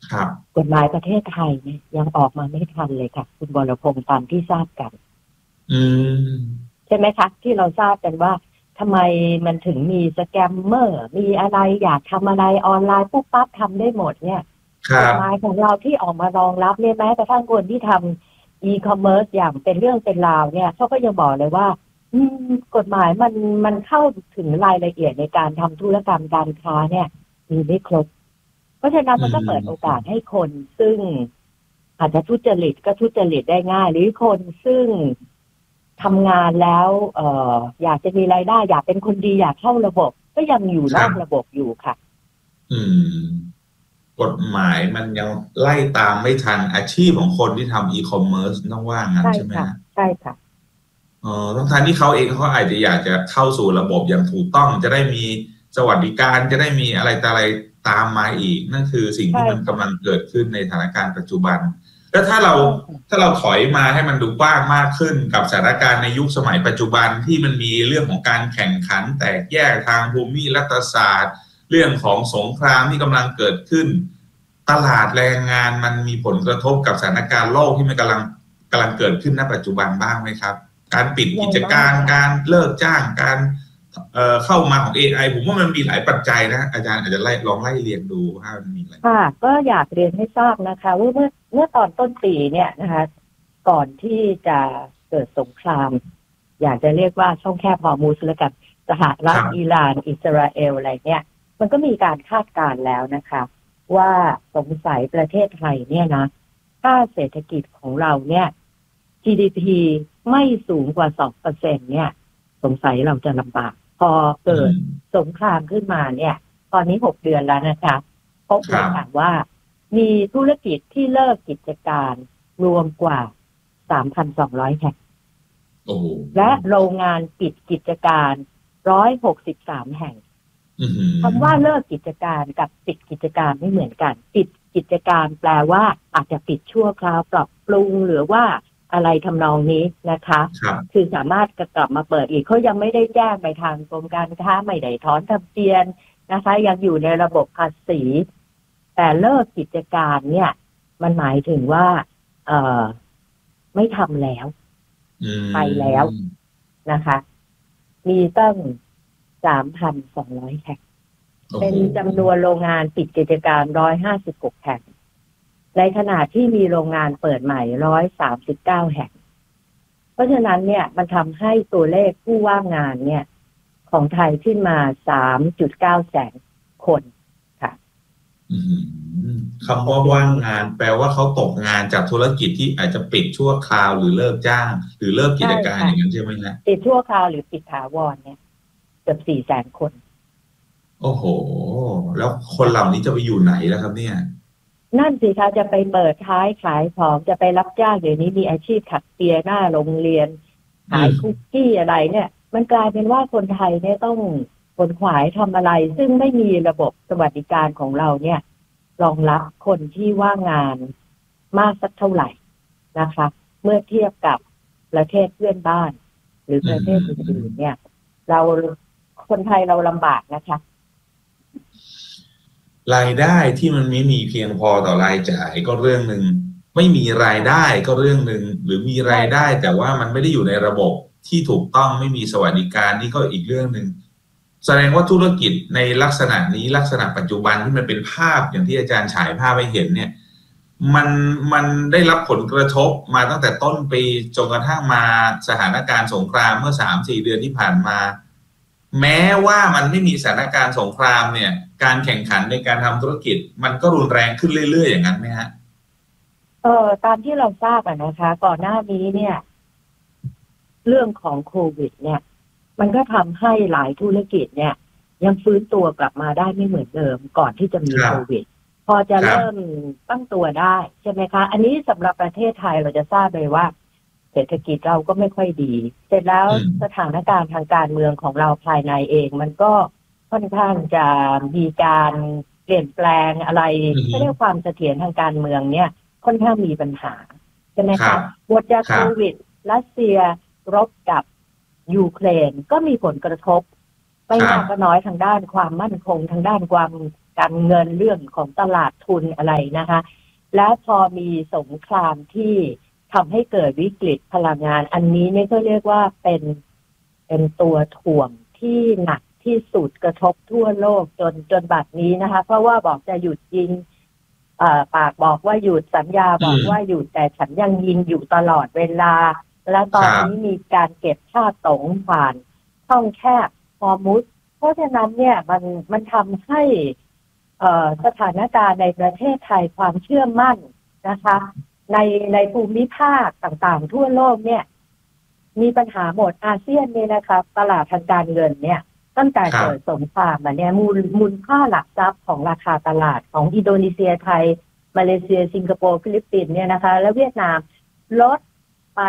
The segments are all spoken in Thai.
ครับกฎหมายประเทศไทยเนี่ยยังออกมาไม่ทันเลยค่ะคุณบรพงษ์ตามที่ทราบกันอืมใช่ไหมคะที่เราทราบกันว่าทำไมมันถึงมีสแกมเมอร์มีอะไรอยากทำอะไรออนไลน์ปุ๊บปั๊บทำได้หมดเนี่ยกฎครับหมายของเราที่ออกมารองรับเนี่ยแม้กระทั่งคนที่ทำอีคอมเมิร์ซอย่างเป็นเรื่องเป็นราวเนี่ยเขาก็ยังบอกเลยว่า กฎหมายมันเข้าถึงรายละเอียดในการทำธุรกรรมการค้าเนี่ยมีไม่ครบเพราะฉะนั้นอืมันก็เปิดโอกาสมให้คนซึ่งอาจจะทุจริตก็ทุจริตได้ง่ายหรือคนซึ่งทำงานแล้วอยากจะมีรายได้อยากเป็นคนดีอยากเข้าระบบก็ยังอยู่นอกระครับบบอยู่ค่ะอืมกฎหมายมันยังไล่ตามไม่ทันอาชีพของคนที่ทำอีคอมเมิร์ซต้องว่างั้นใช่ค่ะใช่ไหมฮะใช่ค่ะทั้งที่เขาเองเขาอาจจะอยากจะเข้าสู่ระบบอย่างถูกต้องจะได้มีสวัสดิการจะได้มีอะไรต่ออะไรตามมาอีกนั่นคือสิ่งใช่ที่มันค่ะกำลังเกิดขึ้นในสถานการณ์ปัจจุบันแล้วถ้าเราถอยมาให้มันดูกว้างมากขึ้นกับสถานการณ์ในยุคสมัยปัจจุบันที่มันมีเรื่องของการแข่งขันแตกแยกทางภูมิรัฐศาสตร์เรื่องของสงครามที่กำลังเกิดขึ้นตลาดแรงงานมันมีผลกระทบกับสถานการณ์โลกที่มันกำลังเกิดขึ้นณปัจจุบันบ้างไหมครับ การปิดใหญ่กิจการมากค่ะการเลิกจ้างการเข้ามาของ AI ผมว่ามันมีหลายปัจจัยนะอาจารย์อาจจะลองไล่เรียงดูว่ามันมีอะไรค่ะก็อยากเรียนให้ทราบนะคะว่าเมื่อตอนต้นปีเนี่ยนะคะก่อนที่จะเกิดสงครามอยากจะเรียกว่าช่องแคบฮอร์มุซแล้วกันสหครัฐรับอิหร่านอิสราเอลอะไรเนี่ยมันก็มีการคาดการณ์แล้วนะคะว่าสงสัยประเทศไทยเนี่ยนะถ้าเศรษฐกิจของเราเนี่ย GDP ไม่สูงกว่า2%เนี่ยสงสัยเราจะลำบากพออืเกิดมสงครามขึ้นมาเนี่ยตอนนี้6 เดือนแล้วนะคะพบครับเลยค่ะว่ามีธุรกิจที่เลิกกิจการรวมกว่า 3,200 แห่งโอ้โหและโรงงานปิดกิจการ163 แห่งอืคำว่ามเลิกกิจการกับปิดกิจการไม่เหมือนกันปิดกิจการแปลว่าอาจจะปิดชั่วคราวปรับปรุงหรือว่าอะไรทำนองนี้นะคะครับคือสามารถกลับมาเปิดอีกเขายังไม่ได้แจ้งไปทางกรมการค้าไม่ได้ถอนทะเบียนนะคะยังอยู่ในระบบภาษีแต่เลิกกิจการเนี่ยมันหมายถึงว่าเอ่อไม่ทำแล้วอืไปแล้วมนะคะมีตั้ง 3,200 แห่งโอ้โหเป็นจำนวนโรงงานปิดกิจการ156 แห่งในขณะที่มีโรงงานเปิดใหม่139 แห่งเพราะฉะนั้นเนี่ยมันทำให้ตัวเลขผู้ว่างงานเนี่ยของไทยขึ้นมา 3.9 แสนคนค่ะอืมคำว่าว่างงานแปลว่าเขาตกงานจากธุรกิจที่อาจจะปิดชั่วคราวหรือเลิกจ้างหรือเลิกกิใช่จการค่ะอย่างนั้นใช่ไหมฮะปิดชั่วคราวหรือปิดถาวรเนี่ยเกือบ4 แสนคนโอ้โหแล้วคนเหล่านี้จะไปอยู่ไหนแล้วครับเนี่ยนั่นสิคะจะไปเปิดท้ายขายของจะไปรับจ้างเดี๋ยวนี้มีอาชีพถักเปียหน้าโรงเรียนอืมขายคุกกี้อะไรเนี่ยมันกลายเป็นว่าคนไทยเนี่ยต้องขนขวายทำอะไรซึ่งไม่มีระบบสวัสดิการของเราเนี่ยรองรับคนที่ว่างงานมากสักเท่าไหร่นะคะเมื่อเทียบกับประเทศเพื่อนบ้านหรืออืประเทศอื่นๆมเนี่ยเราคนไทยเราลำบากนะคะรายได้ที่มันไม่มีเพียงพอต่อรายจ่ายก็เรื่องหนึ่งไม่มีรายได้ก็เรื่องหนึ่งหรือมีใช่รายได้ค่ะแต่ว่ามันไม่ได้อยู่ในระบบที่ถูกต้องไม่มีสวัสดิการนี่ก็อีกเรื่องหนึ่งแสดงว่าธุรกิจในลักษณะนี้ลักษณะปัจจุบันที่มันเป็นภาพอย่างที่อาจารย์ฉายภาพให้เห็นเนี่ยมันมันได้รับผลกระทบมาตั้งแต่ต้นปีจนกระทั่งมาสถานการณ์สงครามเมื่อ3-4 เดือนที่ผ่านมา แม้ว่ามันไม่มีสถานการณ์สงครามเนี่ยการแข่งขันในการทำธุรกิจมันก็รุนแรงขึ้นเรื่อยๆอย่างนั้นไหมฮะตามที่เราทราบอะนะคะก่อนหน้านี้เนี่ย เรื่องของโควิดเนี่ยมันก็ทำให้หลายธุรกิจเนี่ยยังฟื้นตัวกลับมาได้ไม่เหมือนเดิมก่อนที่จะมีครับโควิดพอจะครับเริ่มตั้งตัวได้ใช่ไหมคะอันนี้สำหรับประเทศไทยเราจะทราบเลยว่าเศรษฐกิจเราก็ไม่ค่อยดีเสร็จแล้วอืมสถานการณ์ทางการเมืองของเราภายในเองมันก็ค่อนข้างจะมีการเปลี่ยนแปลงอะไรอืก็เรียกมความเสถียรทางการเมืองเนี่ยค่อนข้างมีปัญหาใช่ไหมคะครับหมดจากครับโควิดรัสเซีย รบกับยูเครนก็มีผลกระทบไม่ครับมากก็น้อยทางด้านความมั่นคงทางด้านความการเงินเรื่องของตลาดทุนอะไรนะคะแล้วพอมีสงครามที่ทำให้เกิดวิกฤตพลังงานอันนี้เนี่ยก็เรียกว่าเป็นตัวถ่วงที่หนักที่สุดกระทบทั่วโลกจนบัดนี้นะคะเพราะว่าบอกจะหยุดยิงปากบอกว่าหยุดสัญญาบอกว่าหยุดแต่ฉันยังยิงอยู่ตลอดเวลาแล้วตอนนี้มีการเก็บค่าตงผ่านช่องแคบฮอร์มุซเพราะฉะนั้นเนี่ยมันทำให้สถานการณ์ในประเทศไทยความเชื่อมั่นนะคะในภูมิภาคต่างๆทั่วโลกเนี่ยมีปัญหาหมดอาเซียนเนี่ยนะคะตลาดทางการเงินเนี่ยตั้งแต่เกิดสงครามมาเนี่ยมูลค่าหลักทรัพย์ของราคาตลาดของอินโดนีเซียไทยมาเลเซียสิงคโปร์ฟิลิปปินส์เนี่ยนะคะและเวียดนามลดไป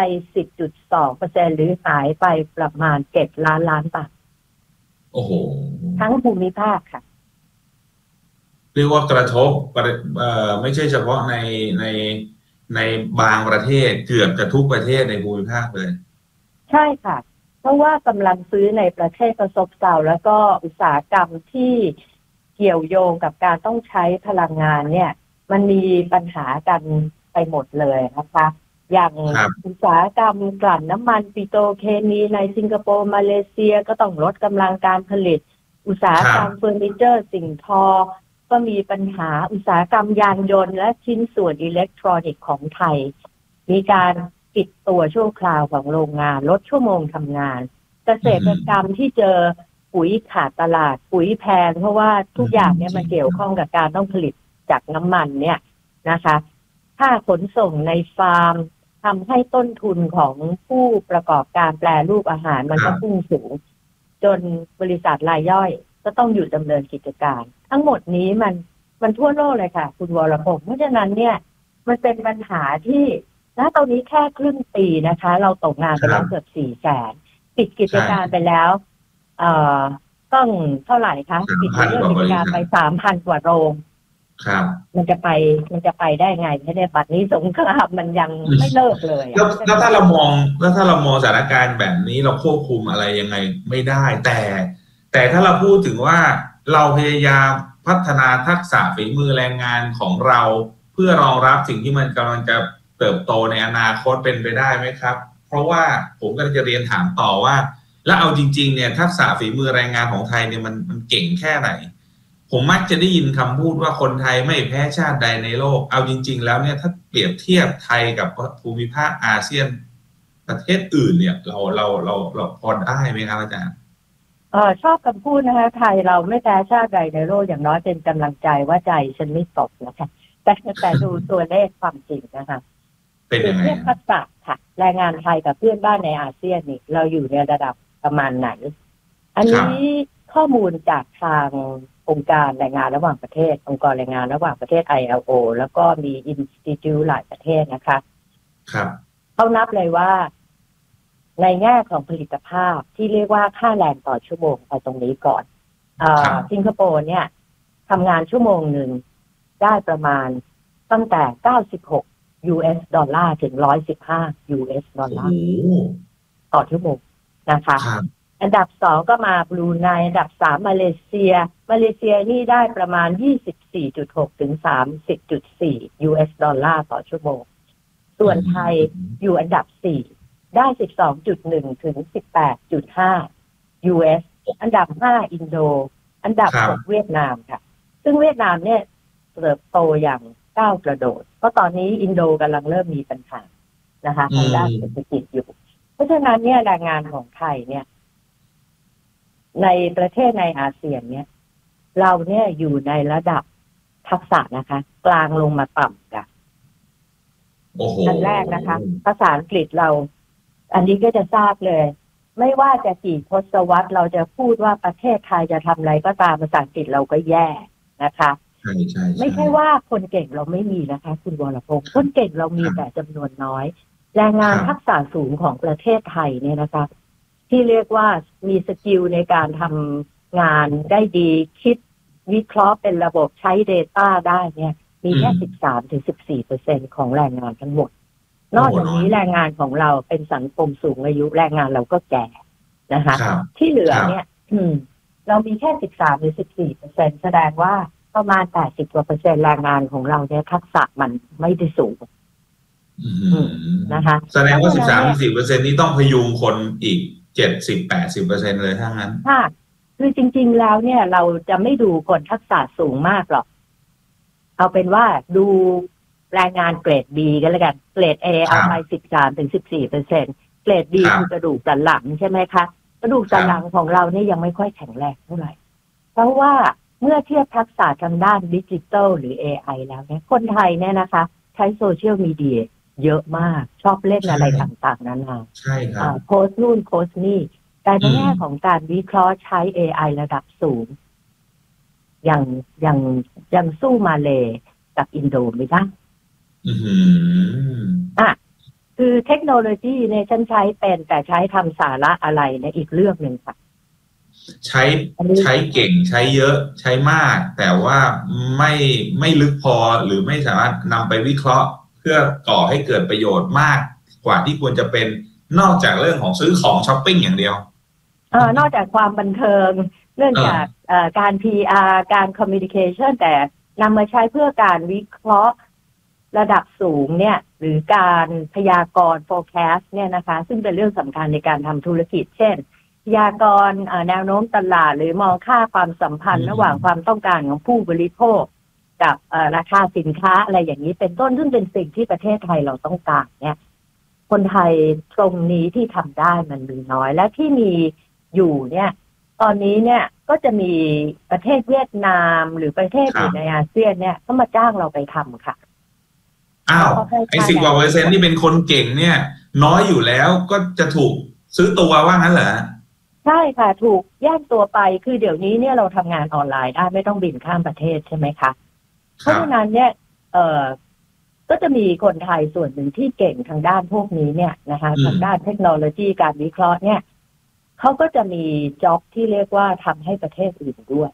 10.2% หรือหายไปประมาณ7 ล้านบาทโอ้โหทั้งภูมิภาคค่ะเรียกว่ากระทบไม่ใช่เฉพาะในบางประเทศเกือบจะทุกประเทศในภูมิภาคเลยใช่ค่ะเพราะว่ากำลังซื้อในประเทศประสบเก่าแล้วก็อุตสาหกรรมที่เกี่ยวโยงกับการต้องใช้พลังงานเนี่ยมันมีปัญหากันไปหมดเลยนะคะอย่างอุตสาหกรรมกลั่นน้ำมันปิโตรเคมีในสิงคโปร์มาเลเซียก็ต้องลดกำลังการผลิตอุตสาหกรรมเฟอร์นิเจอร์สิ่งทอก็มีปัญหาอุตสาหกรรมยานยนต์และชิ้นส่วนอิเล็กทรอนิกส์ของไทยมีการปิดตัวชั่วคราวของโรงงานลดชั่วโมงทำงานเกษตรกรรมที่เจอปุ๋ยขาดตลาดปุ๋ยแพงเพราะว่าทุกอย่างเนี่ยมันเกี่ยวข้องกับการต้องผลิตจากน้ำมันเนี่ยนะคะค่าขนส่งในฟาร์มทำให้ต้นทุนของผู้ประกอบการแปรรูปอาหารมันก็พุ่งสูงจนบริษัทรายย่อยก็ต้องหยุดดำเนินกิจการทั้งหมดนี้มันทั่วโลกเลยค่ะคุณวรพงศ์เพราะฉะนั้นเนี่ยมันเป็นปัญหาที่ตอนนี้แค่ครึ่งปีนะคะเราตกงานไปแล้วเกือบ400,000ปิดกิจการไปแล้วต้องเท่าไหร่คะปิดเรื่องกิจการไป 3,000 กว่าโรงครับมันจะไปได้ไงในบัดนี้สงครามมันยังไม่เลิกเลยแล้วถ้าเรามองสถานการณ์แบบนี้เราควบคุมอะไรยังไงไม่ได้แต่ถ้าเราพูดถึงว่าเราพยายามพัฒนาทักษะฝีมือแรงงานของเราเพื่อรองรับสิ่งที่มันกำลังจะเติบโตในอนาคตเป็นไปได้ไหมครับเพราะว่าผมก็จะเรียนถามต่อว่าแล้วเอาจริงๆเนี่ยทักษะฝีมือแรงงานของไทยเนี่ยมันเก่งแค่ไหนผมมักจะได้ยินคำพูดว่าคนไทยไม่แพ้ชาติใดในโลกเอาจริงๆแล้วเนี่ยถ้าเปรียบเทียบไทยกับภูมิภาคอาเซียนประเทศอื่นเนี่ยเราพอได้ไหมครับอาจารย์ชอบคำพูดนะคะไทยเราไม่แพ้ชาติใดในโลกอย่างน้อยเป็นกำลังใจว่าใจฉันไม่ตกนะคะแต่ดูตัวเลขความจริงนะคะเป็นยังไงเทียบทักษะค่ะแรงงานไทยกับเพื่อนบ้านในอาเซียนนี่เราอยู่ในระดับประมาณไหนอันนี้ข้อมูลจากทางองค์การแรงงานระหว่างประเทศองค์กรแรงงานระหว่างประเทศ ILO แล้วก็มี Institute หลายประเทศนะคะครับเขานับเลยว่าในแง่ของผลิตภาพที่เรียกว่าค่าแรงต่อชั่วโมงไปตรงนี้ก่อนสิงคโปร์เนี่ยทำงานชั่วโมงหนึ่งได้ประมาณตั้งแต่96 US ดอลลาร์ถึง115 US ดอลลาร์ต่อชั่วโมงนะคะอันดับ2ก็มาบรูไนอันดับ3มาเลเซียนี่ได้ประมาณ 24.6 ถึง 30.4 US ดอลลาร์ต่อชั่วโมงส่วนไทยอยู่อันดับ4ได้ 12.1 ถึง 18.5 US อันดับ5อินโดอันดับ6เวียดนามค่ะซึ่งเวียดนามเนี่ยเติบโตอย่างก้าวกระโดดเพราะตอนนี้อินโดกำลังเริ่มมีปัญหานะคะทางด้านเศรษฐกิจอยู่เพราะฉะนั้นเนี่ยแรงงานของไทยเนี่ยในประเทศในอาเซียนเนี่ยเราเนี่ยอยู่ในระดับทักษะนะคะกลางลงมาต่ำกันอันแรกนะคะภาษาอังกฤษเราอันนี้ก็จะทราบเลยไม่ว่าจะกี่ทศวรรษเราจะพูดว่าประเทศไทยจะทำอะไรก็ตามภาษาอังกฤษเราก็แย่นะคะใช่ไม่ใช่ว่าคนเก่งเราไม่มีนะคะคุณวรพงศ์คนเก่งเรามีแต่จำนวนน้อยแรงงานทักษะสูงของประเทศไทยเนี่ยนะคะที่เรียกว่ามีสกิลในการทำงานได้ดีคิดวิเคราะห์เป็นระบบใช้ Data ได้เนี่ยมีแค่ 13-14% ของแรงงานทั้งหมดนอกจากนี้แรงงานของเราเป็นสังคมสูงอายุแรงงานเราก็แก่นะคะที่เหลือเนี่ยเรามีแค่ 13-14% แสดงว่าประมาณ80%แรงงานของเราเนี่ยทักษะมันไม่ได้สูงนะคะแสดงว่า13-14%นี้ต้องพยุงคนอีก70-80%เลยถ้างั้นค่ะคือจริงๆแล้วเนี่ยเราจะไม่ดูคนทักษะสูงมากหรอกเอาเป็นว่าดูแรงงานเกรด B กันแล้วกันเกรด A เอาไป13-14%เกรด B คือกระดูกสันหลังใช่ไหมคะกระดูกสันหลังของเราเนี่ยยังไม่ค่อยแข็งแรงเท่าไหร่เพราะว่าเมื่อเทียบทักษะทางด้านดิจิทัลหรือ AI แล้วเนี่ยคนไทยเนี่ยนะคะใช้โซเชียลมีเดียเยอะมากชอบเล่นอะไรต่างๆนานาใช่ครับโพสต์นู่นโพสต์นี่แต่ในแง่ของการวิเคราะห์ใช้ AI ระดับสูงยังสู้มาเลกับอินโดไม่ได้คือเทคโนโลยีเนี่ยฉันใช้เป็นแต่ใช้ทำสาระอะไรเนี่ยอีกเรื่องหนึ่งค่ะใช้เก่งใช้เยอะใช้มากแต่ว่าไม่ลึกพอหรือไม่สามารถนำไปวิเคราะห์เพื่อก่อให้เกิดประโยชน์มากกว่าที่ควรจะเป็นนอกจากเรื่องของซื้อของช้อปปิ้งอย่างเดียวนอกจากความบันเทิงเรื่องจากการ PR การ communication แต่นำมาใช้เพื่อการวิเคราะห์ระดับสูงเนี่ยหรือการพยากรณ์ forecast เนี่ยนะคะซึ่งเป็นเรื่องสำคัญในการทำธุรกิจเช่นพยากรณ์แนวโน้มตลาดหรือมองค่าความสัมพันธ์ระหว่างความต้องการของผู้บริโภคกับราคาสินค้าอะไรอย่างนี้เป็นต้นซึ่งเป็นสิ่งที่ประเทศไทยเราต้องการเนี่ยคนไทยตรงนี้ที่ทำได้มันมีน้อยและที่มีอยู่เนี่ยตอนนี้เนี่ยก็จะมีประเทศเวียดนามหรือประเทศอื่นในอาเซียนเนี่ยเขามาจ้างเราไปทำค่ะไอ้10%ที่เป็นคนเก่งเนี่ยน้อยอยู่แล้วก็จะถูกซื้อตัวว่างั้นเหรอใช่ค่ะถูกแยกตัวไปคือเดี๋ยวนี้เนี่ยเราทำงานออนไลน์ได้ไม่ต้องบินข้ามประเทศใช่ไหมคะเพราะฉะนั้นเนี่ยก็จะมีคนไทยส่วนหนึ่งที่เก่งทางด้านพวกนี้เนี่ยนะคะทางด้านเทคโนโลยีการวิเคราะห์เนี่ยเขาก็จะมีจ็อบที่เรียกว่าทำให้ประเทศอื่นด้วย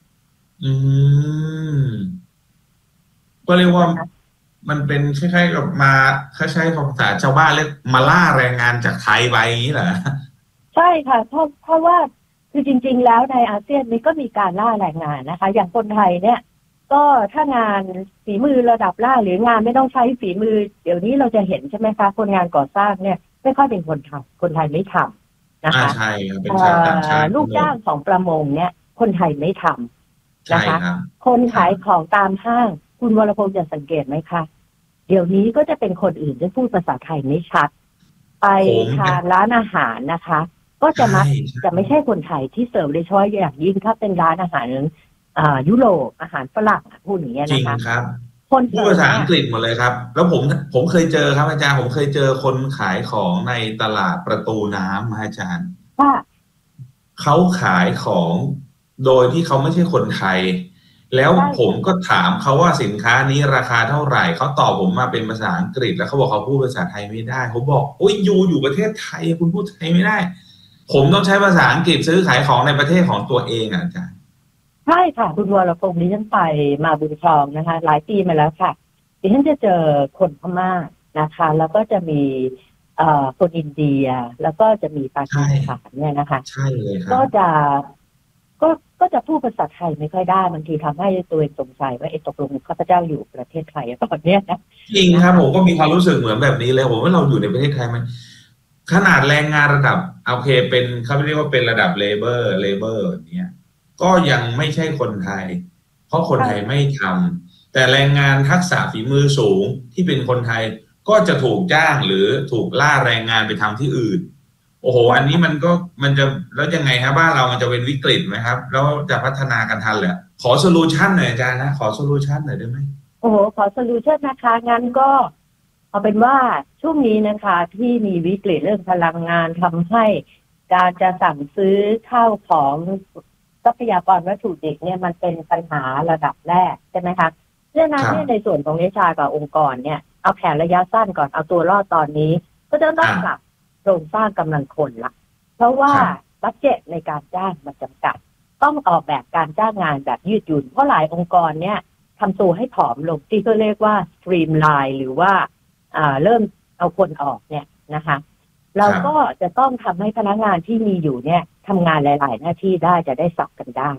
ก็เรียกว่ามันเป็นคล้ายๆกับมาเขาใช้ภาษาชาวบ้านเรียกมาล่าแรงงานจากไทยไปอย่างนี้เหรอใช่ค่ะเพราะว่าคือจริงๆแล้วในอาเซียนนี้ก็มีการล่าแรงงานนะคะอย่างคนไทยเนี่ยก็ถ้างานฝีมือระดับล่าหรืองานไม่ต้องใช้ฝีมือเดี๋ยวนี้เราจะเห็นใช่ไหมคะคนงานก่อสร้างเนี่ยไม่ค่อยเป็นคนทำคนไทยไม่ทำนะคะใช่ครับเป็นชาวต่างชาติลูกจ้างของประมงเนี่ยคนไทยไม่ทำนะคะคนขายของตามห้างคุณวรพงษ์จะสังเกตไหมคะเดี๋ยวนี้ก็จะเป็นคนอื่นที่พูดภาษาไทยไม่ชัดไปทานร้านอาหารนะคะก็จะไม่ใช่คนไทยที่เสิร์ฟโดยเฉพาะอย่างยิ่งถ้าเป็นร้านอาหารยุโรปอาหารฝรั่งพูดอย่างเงี้ยนะคะจริงครับคนพูดภาษาอังกฤษหมดเลยครับแล้วผมเคยเจอครับอาจารย์ผมเคยเจอคนขายของในตลาดประตูน้ำอาจารย์เขาขายของโดยที่เขาไม่ใช่คนไทยแล้วผมก็ถามเขาว่าสินค้านี้ราคาเท่าไหร่เขาตอบผมมาเป็นภาษาอังกฤษแล้วเขาบอกเขาพูดภาษาไทยไม่ได้เขาบอกโอ้ยอยู่ประเทศไทยคุณพูดไทยไม่ได้ผมต้องใช้ภาษาอังกฤษซื้อขายของในประเทศของตัวเองอาจารย์ใช่ค่ะคุณวรพงษ์ดิฉันไปมาบุญครองนะคะหลายปีมาแล้วค่ะดิฉันจะเจอคนพม่านะคะแล้วก็จะมีคนอินเดียแล้วก็จะมีปากีสถานเนี่ยนะคะใช่เลยครับก็จะพูดภาษาไทยไม่ค่อยได้บางทีทำให้ตัวเองสงสัยว่าตกลงข้าพเจ้าอยู่ประเทศไทยตอนนี้นะจริงครับผมก็มีความรู้สึกเหมือนแบบนี้เลยผมว่าเราอยู่ในประเทศไทยมันขนาดแรงงานระดับโอเคเป็นเขาเรียกว่าเป็นระดับเลเบอร์เนี้ยก็ยังไม่ใช่คนไทยเพราะคนไทยไม่ทำแต่แรงงานทักษะฝีมือสูงที่เป็นคนไทยก็จะถูกจ้างหรือถูกล่าแรงงานไปทำที่อื่นโอ้โหอันนี้มันจะแล้วยังไงครับบ้านเรามันจะเป็นวิกฤตไหมครับแล้วจะพัฒนากันทันเหรอขอโซลูชันหน่อยอาจารย์นะขอโซลูชันหน่อยได้ไหมโอ้โหขอโซลูชันนะคะงั้นก็เอาเป็นว่าช่วงนี้นะคะที่มีวิกฤตเรื่องพลังงานทำให้การจะสั่งซื้อข้าวของทรัพยากรวัตถุดิบเนี่ยมันเป็นปัญหาระดับแรกใช่ไหมคะเพราะฉะนั้นในส่วนของนิชากับองค์กรเนี่ยเอาแผนระยะสั้นก่อนเอาตัวรอดตอนนี้ก็จะต้องปรับโครงสร้างกำลังคนละเพราะว่าบัดเจ็ตในการจ้างมันจำกัดต้องออกแบบการจ้างงานแบบยืดหยุ่นเพราะหลายองค์กรเนี่ยทำตัวให้ผอมลงที่เขาเรียกว่าสตรีมไลน์หรือว่าเริ่มเอาคนออกเนี่ยนะคะเราก็จะต้องทำให้พนักงานที่มีอยู่เนี่ยทำงานหลายๆหน้าที่ได้จะได้สับกันได้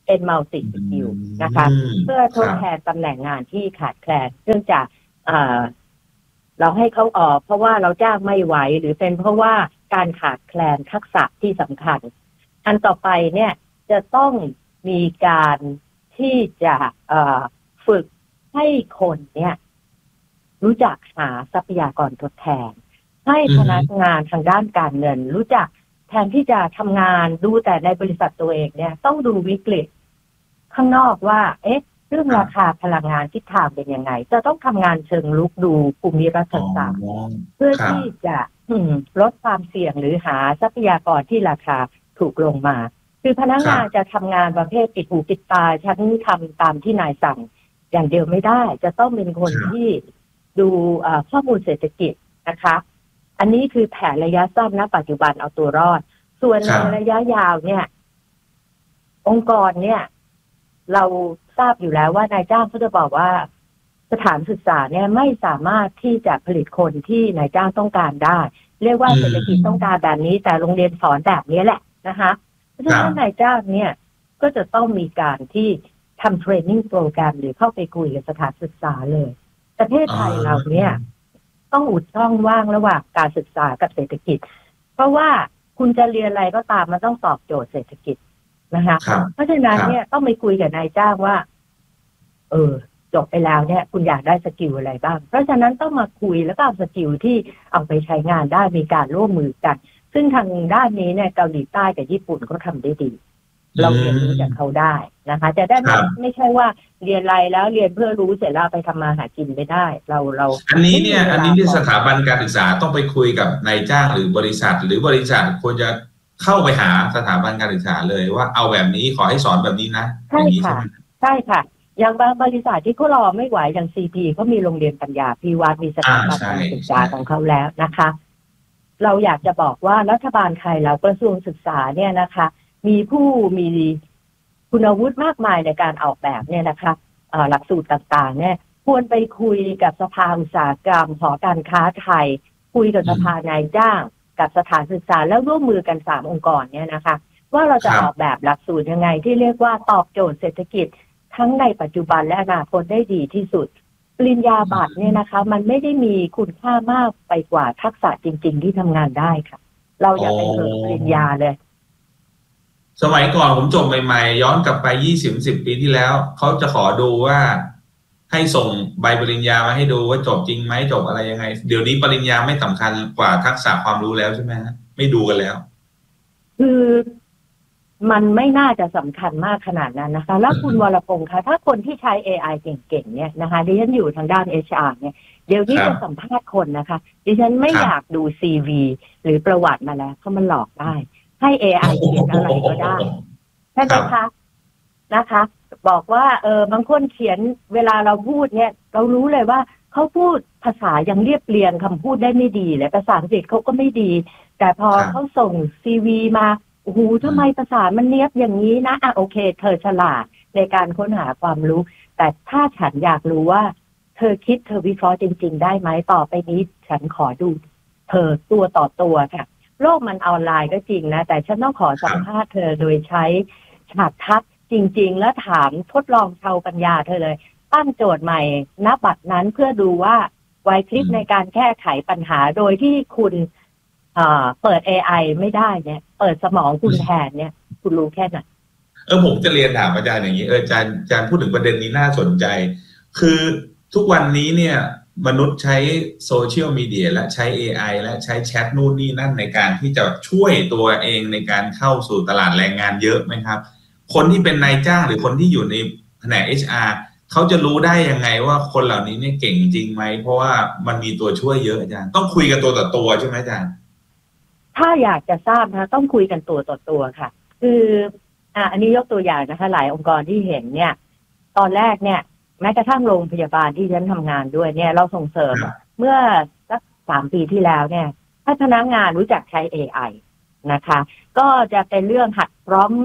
เป็นมัลติสกิลนะคะเพื่อทดแทนตำแหน่งงานที่ขาดแคลนเนื่องจากเราให้เขาออกเพราะว่าเราจ้างไม่ไหวหรือเป็นเพราะว่าการขาดแคลนทักษะที่สำคัญอันต่อไปเนี่ยจะต้องมีการที่จะฝึกให้คนเนี่ยรู้จักหาทรัพยากรทดแทนให้พนักงานทางด้านการเงินรู้จักแทนที่จะทำงานดูแต่ในบริษัทตัวเองเนี่ยต้องดูวิกฤตข้างนอกว่าเรื่องราคาพลังงานทิศทางเป็นยังไงจะต้องทำงานเชิงลุกดูภูมิรัฐศาสตร์เพื่อที่จะลดความเสี่ยงหรือหาทรัพยากรที่ราคาถูกลงมาคือพนักงานจะทำงานประเภทปิดหูปิดตาฉันทำตามที่นายสั่งอย่างเดียวไม่ได้จะต้องเป็นคนที่ดูข้อมูลเศรษฐกิจนะคะอันนี้คือแผนระยะสั้นณปัจจุบันเอาตัวรอดส่วนในระยะยาวเนี่ยองค์กรเนี่ยเราทราบอยู่แล้วว่านายจ้างเขาจะบอกว่าสถานศึกษาเนี่ยไม่สามารถที่จะผลิตคนที่นายจ้างต้องการได้เรียกว่าเศรษฐกิจต้องการแบบนี้แต่โรงเรียนสอนแบบนี้แหละนะคะเพราะฉะนั้นนายจ้างเนี่ยก็จะต้องมีการที่ทำเทรนนิ่งโปรแกรมหรือเข้าไปคุยกับสถานศึกษาเลยประเทศไทยเราเนี่ยต้องอุดช่องว่างระหว่างการศึกษากับเศรษฐกิจเพราะว่าคุณจะเรียนอะไรก็ตามมันต้องตอบโจทย์เศรษฐกิจนะคะเพราะฉะนั้นเนี่ยต้องไปคุยกับนายจ้างว่าจบไปแล้วเนี่ยคุณอยากได้สกิลอะไรบ้างเพราะฉะนั้นต้องมาคุยแล้วก็เอาสกิลที่เอาไปใช้งานได้มีการร่วมมือกันซึ่งทางด้านนี้เนี่ยเกาหลีใต้กับญี่ปุ่นก็ทำได้ดีเราเรียนรู้จากเขาได้นะคะจะได้ไม่ใช่ว่าเรียนอะไรแล้วเรียนเพื่อรู้เสร็จแล้วไปทำมาหากินไม่ได้เราอันนี้ที่สถาบันการศึกษาต้องไปคุยกับนายจ้างหรือบริษัทบริษัทควรจะเข้าไปหาสถาบันการศึกษาเลยว่าเอาแบบนี้ขอให้สอนแบบนี้นะใช่ค่ะใช่ค่ะอย่างบางบริษัทที่เขารอไม่ไหวอย่างซีพีเขามีโรงเรียนปัญญาพิวัตรมีสถาบันการศึกษาของเขาแล้วนะคะเราอยากจะบอกว่ารัฐบาลไทยเรากระทรวงศึกษาเนี่ยนะคะมีผู้มีคุณวุฒิมากมายในการออกแบบเนี่ยนะคะหลักสูตรต่างๆเนี่ยควรไปคุยกับสภาอุตสาหกรรมหอการค้าไทยคุยกับสภานายจ้างกับสถานศึกษาแล้วร่วมมือกัน3องค์กรเนี่ยนะคะว่าเราจะออกแบบหลักสูตรยังไงที่เรียกว่าตอบโจทย์เศรษฐกิจทั้งในปัจจุบันและอนาคตได้ดีที่สุดปริญญาบัตรเนี่ยนะคะมันไม่ได้มีคุณค่ามากไปกว่าทักษะจริงๆที่ทำงานได้ค่ะเราอย่าไปเพิ่มปริญญาเลยสมัยก่อนผมจบใหม่ๆย้อนกลับไป20-10 ปีที่แล้วเขาจะขอดูว่าให้ส่งใบปริญญามาให้ดูว่าจบจริงไหมจบอะไรยังไงเดี๋ยวนี้ปริญญาไม่สำคัญกว่าทักษะความรู้แล้วใช่ไหมฮะไม่ดูกันแล้วคือมันไม่น่าจะสำคัญมากขนาดนั้นนะคะแล้วคุณวรพงษ์คะถ้าคนที่ใช้ AI เก่งๆเนี่ยนะคะดิฉันอยู่ทางด้าน HR เนี่ยเดี๋ยวนี้จะสัมภาษณ์คนนะคะดิฉันไม่อยากดู CV หรือประวัติมาแล้วเพราะมันหลอกได้ให้ AI เขียนอะไรก็ได้ใช่ไหมคะนะคะบอกว่าบางคนเขียนเวลาเราพูดเนี่ยเรารู้เลยว่าเขาพูดภาษายังเรียบเรียงคำพูดได้ไม่ดีเลยภาษาอังกฤษเขาก็ไม่ดีแต่พอเขาส่ง CV มาโอ้โหทำไมภาษามันเนียบอย่างนี้นะโอเคเธอฉลาดในการค้นหาความรู้แต่ถ้าฉันอยากรู้ว่าเธอคิดเธอวิเคราะห์จริงๆได้ไหมต่อไปนี้ฉันขอดูเธอตัวต่อตัวค่ะโลกมันออนไลน์ก็จริงนะแต่ฉันต้องขอสัมภาษณ์เธอโดยใช้ฉากทัศน์จริงๆแล้วถามทดลองเชาปัญญาเธอเลยตั้งโจทย์ใหม่ณบัดนั้นเพื่อดูว่าไหวพริบในการแก้ไขปัญหาโดยที่คุณเปิด AI ไม่ได้เนี่ยเปิดสมองคุณแทนเนี่ยคุณรู้แค่ไหนผมจะเรียนถามอาจารย์อย่างนี้อาจารย์พูดถึงประเด็นนี้น่าสนใจคือทุกวันนี้เนี่ยมนุษย์ใช้โซเชียลมีเดียและใช้ AI และใช้แชทนู่นนี่นั่นในการที่จะช่วยตัวเองในการเข้าสู่ตลาดแรงงานเยอะไหมครับคนที่เป็นนายจ้างหรือคนที่อยู่ในแผนก HR เขาจะรู้ได้ยังไงว่าคนเหล่านี้เนี่ยเก่งจริงไหมเพราะว่ามันมีตัวช่วยเยอะอาจารย์ต้องคุยกันตัวต่อตัวใช่ไหมอาจารย์ถ้าอยากจะทราบนะต้องคุยกันตัวต่อตัวค่ะคืออันนี้ยกตัวอย่างนะคะหลายองค์กรที่เห็นเนี่ยตอนแรกเนี่ยแม้กระทั่งโรงพยาบาลที่ฉันทำงานด้วยเนี่ยเราส่งเสริมเมื่อสัก3 ปีที่แล้วเนี่ยให้พนักงานรู้จักใช้ AI นะคะก็จะเป็นเรื่องหัดพร้อม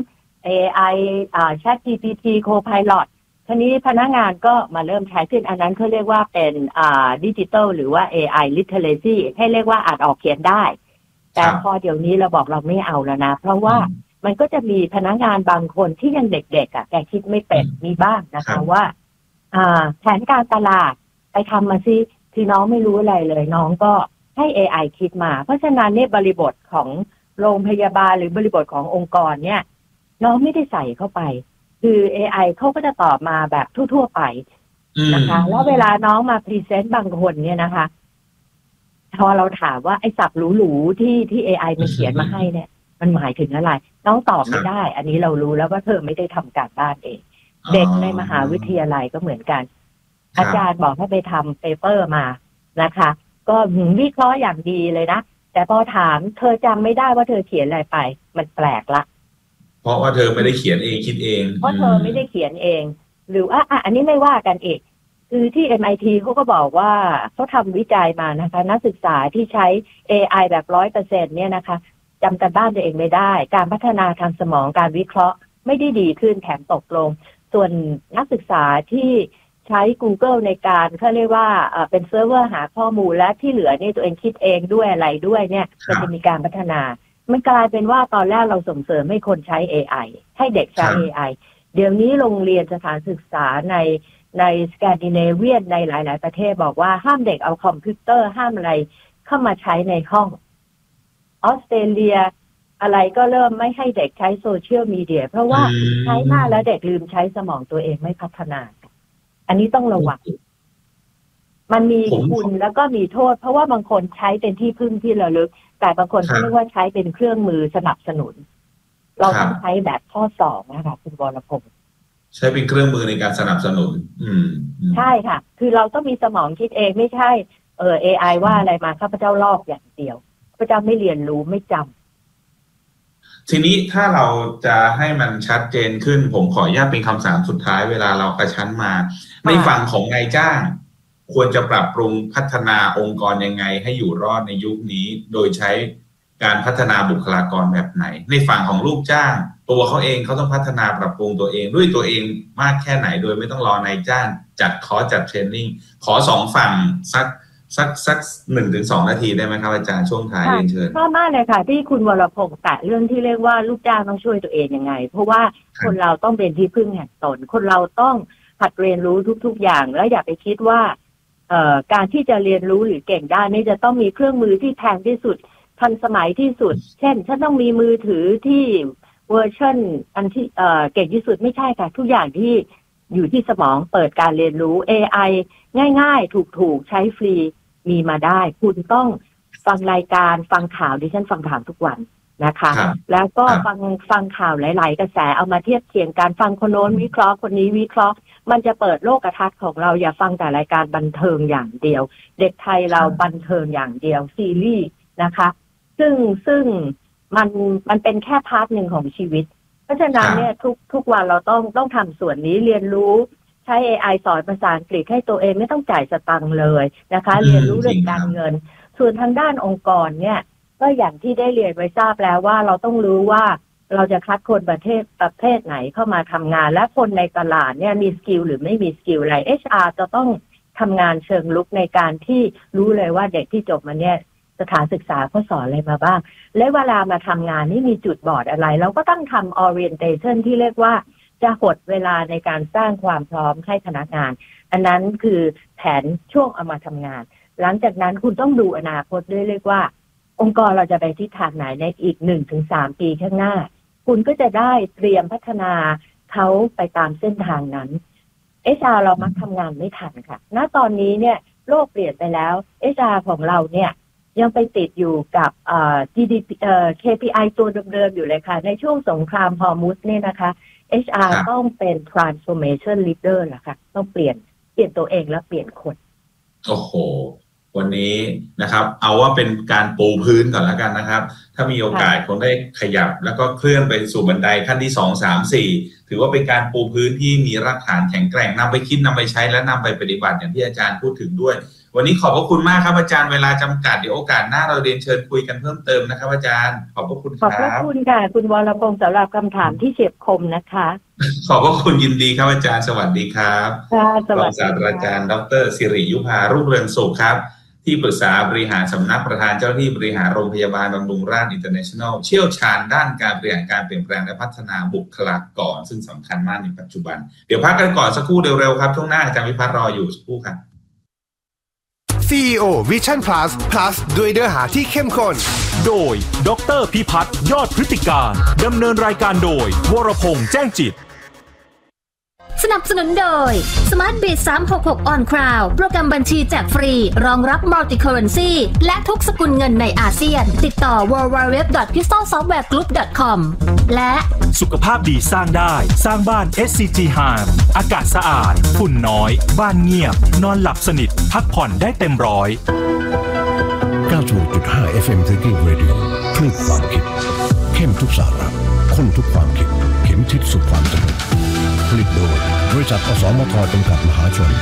AI ChatGPT Copilot ทีนี้พนักงานก็มาเริ่มใช้ขึ้นอันนั้นเขาเรียกว่าเป็นดิจิทัลหรือว่า AI literacy ให้เรียกว่าอ่านออกเขียนได้แต่พอเดี๋ยวนี้เราบอกเราไม่เอาแล้วนะเพราะว่ามันก็จะมีพนักงานบางคนที่ยังเด็กๆแกคิดไม่เป็นมีบ้างนะคะว่าแผนการตลาดไปทำมาซิคือน้องไม่รู้อะไรเลยน้องก็ให้ AI คิดมาเพราะฉะนั้นเนี่ยบริบทของโรงพยาบาลหรือบริบทขององค์กรเนี่ยน้องไม่ได้ใส่เข้าไปคือ AI เขาก็จะตอบมาแบบทั่วๆไปนะคะแล้วเวลาน้องมาพรีเซนต์บางคนเนี่ยนะคะพอเราถามว่าไอ้ศัพท์หรูๆที่ AI มันเขียนมาให้เนี่ยมันหมายถึงอะไรน้องตอบไม่ได้อันนี้เรารู้แล้วว่าเธอไม่ได้ทำการบ้านเองเด็กในมหาวิทยาลัยก็เหมือนกันอาจารย์บอกให้ไปทำเปเปอร์มานะคะก็วิเคราะห์อย่างดีเลยนะแต่พอถามเธอจำไม่ได้ว่าเธอเขียนอะไรไปมันแปลกละเพราะว่าเธอไม่ได้เขียนเองคิดเองเพราะเธอไม่ได้เขียนเองหรือว่าอันนี้ไม่ว่ากันเองคือที่ MIT เขาก็บอกว่าเขาทำวิจัยมานะคะนักศึกษาที่ใช้ AI แบบ 100% เนี่ยนะคะจำกันบ้านตัวเองไม่ได้การพัฒนาทางสมองการวิเคราะห์ไม่ได้ดีขึ้นแถมตกลงส่วนนักศึกษาที่ใช้ Google ในการเขาเรียกว่าเป็นเซิร์ฟเวอร์หาข้อมูลและที่เหลือนี่ตัวเองคิดเองด้วยอะไรด้วยเนี่ยก็จะมีการพัฒนามันกลายเป็นว่าตอนแรกเราส่งเสริมให้คนใช้ AI ให้เด็กใช้ AI เดี๋ยวนี้โรงเรียนสถานศึกษาในสแกนดิเนเวียนในหลายๆประเทศบอกว่าห้ามเด็กเอาคอมพิวเตอร์ห้ามอะไรเข้ามาใช้ในห้องออสเตรเลียอะไรก็เริ่มไม่ให้เด็กใช้โซเชียลมีเดียเพราะว่าใช้มากแล้วเด็กลืมใช้สมองตัวเองไม่พัฒนาอันนี้ต้องระวังมันมีคุณแล้วก็มีโทษเพราะว่าบางคนใช้เป็นที่พึ่งที่ระลึกแต่บางคนเขาเรียกว่าใช้เป็นเครื่องมือสนับสนุนเราต้องใช้แบบข้อสองนะคะคุณวรพงศ์ใช้เป็นเครื่องมือในการสนับสนุนใช่ค่ะคือเราต้องมีสมองคิดเองไม่ใช่AI ว่าอะไรมาข้าพเจ้าลอกอย่างเดียวข้าพเจ้าไม่เรียนรู้ไม่จำทีนี้ถ้าเราจะให้มันชัดเจนขึ้นผมขออนุญาตเป็นคำถามสุดท้ายเวลาเรากระชั้นมาในฝั่งของนายจ้างควรจะปรับปรุงพัฒนาองค์กรยังไงให้อยู่รอดในยุคนี้โดยใช้การพัฒนาบุคลากรแบบไหนในฝั่งของลูกจ้างตัวเขาเองเขาต้องพัฒนาปรับปรุงตัวเองด้วยตัวเองมากแค่ไหนโดยไม่ต้องรอนายจ้างจัดคอร์สจัดเทรนนิ่งขอสองฝั่งสัก1-2 นาทีได้ไหมครับอาจารย์ช่วงท้ายเรียนเชิญชอบมากเลยค่ะที่คุณวรพงศ์แตะเรื่องที่เรียกว่าลูกจ้างต้องช่วยตัวเองยังไงเพราะว่าคนเราต้องเป็นที่พึ่งแห่งตนคนเราต้องหัดเรียนรู้ทุกๆอย่างแล้วอย่าไปคิดว่าการที่จะเรียนรู้หรือเก่งได้นี่จะต้องมีเครื่องมือที่แพงที่สุดทันสมัยที่สุดเช่นฉันต้องมีมือถือที่เวอร์ชันอันที่เก่งที่สุดไม่ใช่ค่ะทุกอย่างที่อยู่ที่สมองเปิดการเรียนรู้ AI ง่ายๆถูกๆใช้ฟรีมีมาได้คุณต้องฟังรายการฟังข่าวดิฉันฟังข่าวทุกวันนะคะแล้วก็ฟังข่าวหลายๆกระแสเอามาเทียบเคียงการฟังคนโน้นวิเคราะห์คนนี้วิเคราะห์มันจะเปิดโลกทัศน์ของเราอย่าฟังแต่รายการบันเทิงอย่างเดียวเด็กไทยเราบันเทิงอย่างเดียวซีรีส์นะคะซึ่งมันเป็นแค่พาร์ทหนึ่งของชีวิตเพราะฉะนั้นเนี่ยทุกวันเราต้องทำส่วนนี้เรียนรู้ใช้ AI สอนภาษาอังกฤษให้ตัวเองไม่ต้องจ่ายสตังค์เลยนะคะเรียนรู้เรื่องการเงินส่วนทางด้านองค์กรเนี่ยก็อย่างที่ได้เรียนไว้ทราบแล้วว่าเราต้องรู้ว่าเราจะคัดคนประเภทไหนเข้ามาทำงานและคนในตลาดเนี่ยมีสกิลหรือไม่มีสกิลอะไร HR จะต้องทำงานเชิงลุกในการที่รู้เลยว่าเด็กที่จบมาเนี่ยสถานศึกษาเขาสอนอะไรมาบ้างและเวลามาทำงานนี่มีจุดบอดอะไรเราก็ต้องทำ orientation ที่เรียกว่าจะหดเวลาในการสร้างความพร้อมให้พนักงานอันนั้นคือแผนช่วงเอามาทำงานหลังจากนั้นคุณต้องดูอนาคตด้วยเรียกว่าองค์กรเราจะไปทิศทางไหนในอีก 1-3 ปีข้างหน้าคุณก็จะได้เตรียมพัฒนาเขาไปตามเส้นทางนั้น HR เรามักทำงานไม่ทันค่ะณตอนนี้เนี่ยโลกเปลี่ยนไปแล้ว HR ของเราเนี่ยยังไปติดอยู่กับGDP KPI ตัวเดิมๆอยู่เลยค่ะในช่วงสงครามฮอร์มุซเนี่ยนะคะ HR ต้องเป็น transformation leader ล่ะค่ะต้องเปลี่ยนตัวเองและเปลี่ยนคนโอ้โหวันนี้นะครับเอาว่าเป็นการปูพื้นก่อนแล้วกันนะครับถ้ามีโอกาสคงได้ขยับแล้วก็เคลื่อนไปสู่บันไดขั้นที่2 3 4ถือว่าเป็นการปูพื้นที่มีรากฐานแข็งแกร่งนำไปคิดนำไปใช้และนำไปปฏิบัติอย่างที่อาจารย์พูดถึงด้วยวันนี้ขอบพระคุณมากครับอาจารย์เวลาจำกัดเดี๋ยวโอกาสหน้าเราเรียนเชิญคุยกันเพิ่มเติมนะครับอาจารย์ขอบพระคุณครับขอบพระคุณค่ะคุณวรพงศ์สำหรับคำถามที่เฉียบคมนะคะขอบพระคุณยินดีครับอาจารย์สวัสดีครับค่ะสวัสดีรองศาสตราจารย์ดร.สิริยุภารุ่งเรืองสุขครับที่ปรึกษาบริหารสำนักประธานเจ้าหน้าที่บริหารโรงพยาบาลบำรุงราษฎร์อินเตอร์เนชั่นแนลเชี่ยวชาญด้านการบริหารการเปลี่ยนแปลงและพัฒนาบุคลากรซึ่งสำคัญมากในปัจจุบันเดี๋ยวพักกันก่อนสักครู่เร็วๆครับช่วงหน้าอาจารย์วิพัฒน์รออยู่สักครู่ครับ CEO Vision Plus ด้วยเนื้อหาที่เข้มข้นโดยดร.พิพัฒน์ยอดพฤติการดำเนินรายการโดยวรพงษ์แจ้งจิตสนับสนุนโดย Smart Bit 366 On Cloud โปรแกรมบัญชีแจกฟรีรองรับ Multi Currency และทุกสกุลเงินในอาเซียนติดต่อ www.crystalsoftwaregroup.com และสุขภาพดีสร้างได้สร้างบ้าน SCG Harm อากาศสะอาดฝุ่นน้อยบ้านเงียบนอนหลับสนิทพักผ่อนได้เต็มร้อย 96.5 FM Thinking Radio คลื่นความคิดเข้มทุกสาระข้นทุกความคิดเข็มทิศสู่ความสำเร็จผลิตโดยบริษัทอสมทจำกัดมหาชน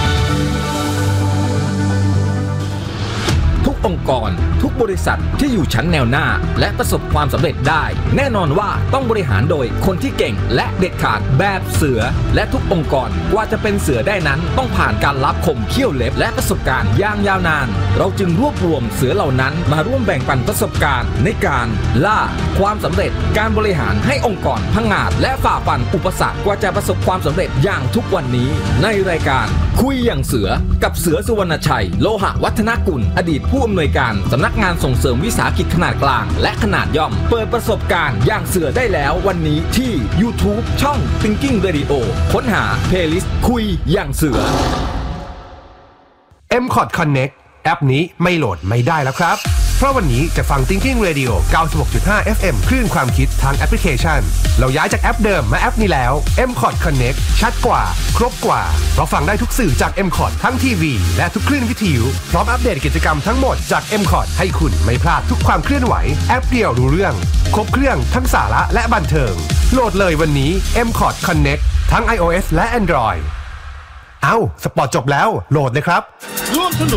ทุกองค์กรทุกบริษัทที่อยู่ชั้นแนวหน้าและประสบความสำเร็จได้แน่นอนว่าต้องบริหารโดยคนที่เก่งและเด็ดขาดแบบเสือและทุกองค์กรกว่าจะเป็นเสือได้นั้นต้องผ่านการลับคมเขี้ยวเล็บและประสบการณ์อย่างยาวนานเราจึงรวบรวมเสือเหล่านั้นมาร่วมแบ่งปันประสบการณ์ในการล่าความสำเร็จการบริหารให้องค์กรพังงาดและฝ่าฟันอุปสรรคกว่าจะประสบความสำเร็จอย่างทุกวันนี้ในรายการคุยอย่างเสือกับเสือสุวรรณชัยโลหะวัฒนกุลอดีตผู้อำนวยการสำนักงานส่งเสริมวิสาหกิจขนาดกลางและขนาดย่อมเปิดประสบการณ์อย่างเสือได้แล้ววันนี้ที่ YouTube ช่อง Thinking Radio ค้นหา Playlist คุยอย่างเสือ MCOT Connect แอปนี้ไม่โหลดไม่ได้แล้วครับเพราะวันนี้จะฟัง Thinking Radio 96.5 FM คลื่นความคิดทางแอปพลิเคชันเราย้ายจากแอปเดิมมาแอปนี้แล้ว MCOT Connect ชัดกว่าครบกว่าเพราะฟังได้ทุกสื่อจาก MCOT ทั้งทีวีและทุกคลื่นวิทยุพร้อมอัปเดตกิจกรรมทั้งหมดจาก MCOT ให้คุณไม่พลาดทุกความเคลื่อนไหวแอปเดียวรู้เรื่องครบเครื่องทั้งสาระและบันเทิงโหลดเลยวันนี้ MCOT Connect ทั้ง iOS และ Android สปอร์ตจบแล้วโหลดเลยครับร่วมสนุก